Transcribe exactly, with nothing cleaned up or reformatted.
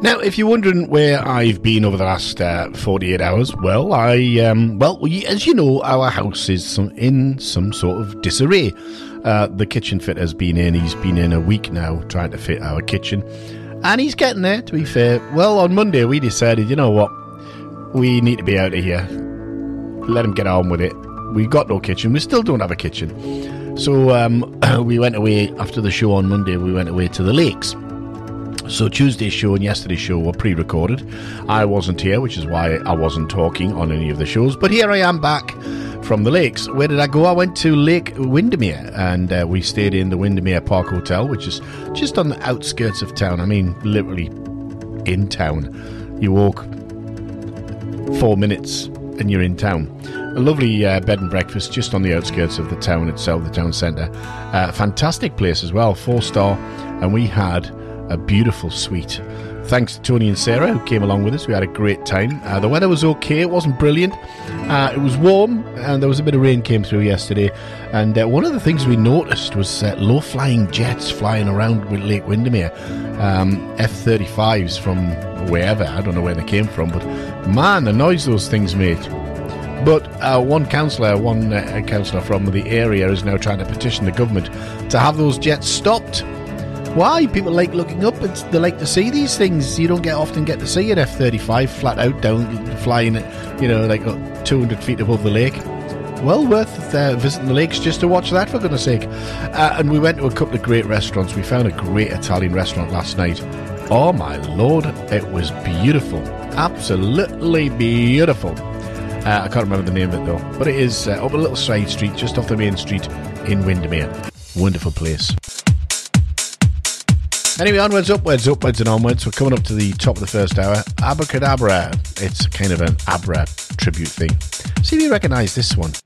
Now, if you're wondering where I've been over the last uh, forty-eight hours, well, I um, well, we, as you know, our house is some, in some sort of disarray. Uh, the kitchen fit has been in. He's been in a week now trying to fit our kitchen, and he's getting there, to be fair. Well, on Monday we decided, you know what, we need to be out of here. Let him get on with it. We got no kitchen. We still don't have a kitchen. So um, we went away after the show on Monday. We went away to the lakes. So Tuesday's show and yesterday's show were pre-recorded. I wasn't here, which is why I wasn't talking on any of the shows. But here I am back from the lakes. Where did I go? I went to Lake Windermere, and uh, we stayed in the Windermere Park Hotel, which is just on the outskirts of town. I mean, literally in town. You walk four minutes and you're in town. A lovely uh, bed and breakfast just on the outskirts of the town itself, the town centre. Uh, fantastic place as well, four star, and we had a beautiful suite. Thanks to Tony and Sarah who came along with us. We had a great time. Uh, the weather was okay. It wasn't brilliant. Uh, it was warm, and there was a bit of rain came through yesterday. And uh, one of the things we noticed was uh, low-flying jets flying around with Lake Windermere. Um, F thirty-fives from wherever. I don't know where they came from, but man, the noise those things made. But uh, one councillor, one uh, councillor from the area is now trying to petition the government to have those jets stopped. Why? People like looking up. It's, they like to see these things. You don't get often get to see an F thirty-five flat out down, flying, you know, like two hundred feet above the lake. Well worth uh, visiting the lakes just to watch that, for goodness sake. Uh, and we went to a couple of great restaurants. We found a great Italian restaurant last night. Oh my lord, it was beautiful. Absolutely beautiful. Uh, I can't remember the name of it though. But it is uh, up a little side street, just off the main street in Windermere. Wonderful place. Anyway, onwards, upwards, upwards and onwards. We're coming up to the top of the first hour. Abracadabra. It's kind of an Abra tribute thing. See if you recognise this one.